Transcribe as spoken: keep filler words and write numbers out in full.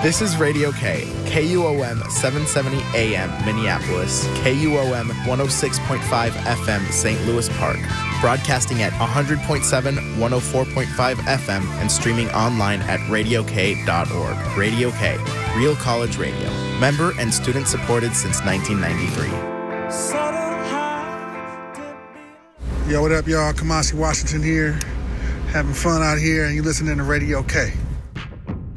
This is Radio K, K U O M seven seventy A M Minneapolis, K U O M one oh six point five F M Saint Louis Park, broadcasting at one hundred point seven, one oh four point five F M, and streaming online at radio k dot org. Radio K, Real College Radio. Member and student supported since nineteen ninety-three. Yo, what up, y'all? Kamasi Washington here, having fun out here, and you listening to Radio K.